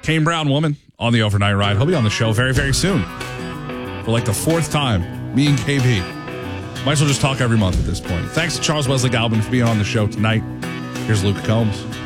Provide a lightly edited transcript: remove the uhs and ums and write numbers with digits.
Kane Brown Woman on the overnight ride. He'll be on the show very, very soon. For like the fourth time, me and KB. Might as well just talk every month at this point. Thanks to Charles Wesley Galvin for being on the show tonight. Here's Luke Combs.